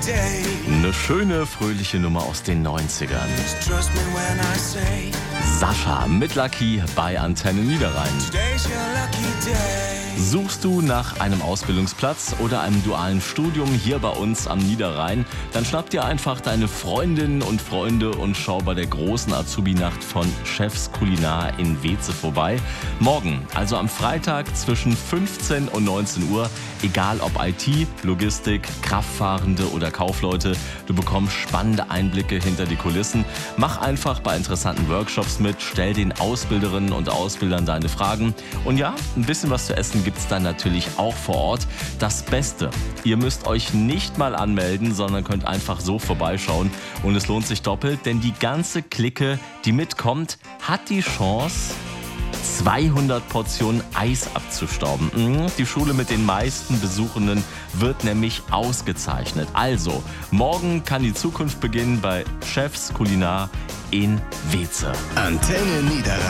Eine schöne, fröhliche Nummer aus den 90ern. Sascha mit Lucky bei Antenne Niederrhein. Suchst du nach einem Ausbildungsplatz oder einem dualen Studium hier bei uns am Niederrhein, dann schnapp dir einfach deine Freundinnen und Freunde und schau bei der großen Azubi-Nacht von Chefs Culinar in Weeze vorbei. Morgen, also am Freitag zwischen 15 und 19 Uhr, egal ob IT, Logistik, Kraftfahrende oder Kaufleute, du bekommst spannende Einblicke hinter die Kulissen. Mach einfach bei interessanten Workshops mit, stell den Ausbilderinnen und Ausbildern deine Fragen. Und ja, ein bisschen was zu essen gibt's dann natürlich auch vor Ort. Das Beste, ihr müsst euch nicht mal anmelden, sondern könnt einfach so vorbeischauen. Und es lohnt sich doppelt, denn die ganze Clique, die mitkommt, hat die Chance, 200 Portionen Eis abzustauben. Die Schule mit den meisten Besuchenden wird nämlich ausgezeichnet. Also, morgen kann die Zukunft beginnen bei Chefs Culinar in Weeze. Antenne Niederrhein.